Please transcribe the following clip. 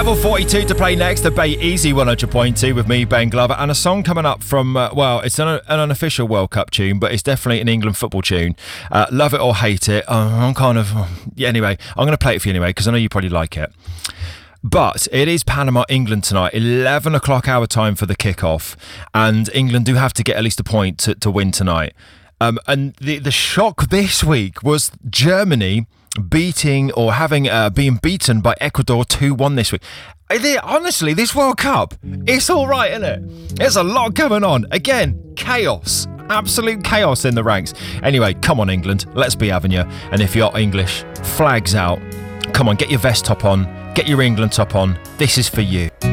Level 42 to play next, the Bay Easy 100.2 with me, Ben Glover, and a song coming up from, it's an unofficial World Cup tune, but it's definitely an England football tune. Love it or hate it. Anyway, I'm going to play it for you anyway, because I know you probably like it. But it is Panama-England tonight, 11 o'clock our time for the kickoff, and England do have to get at least a point to win tonight. And the shock this week was Germany being beaten by Ecuador 2-1 this week. Honestly, this World Cup, it's all right, isn't it? There's a lot going on. Again, chaos. Absolute chaos in the ranks. Anyway, come on, England. Let's be having you. And if you're English, flags out. Come on, get your vest top on. Get your England top on. This is for you.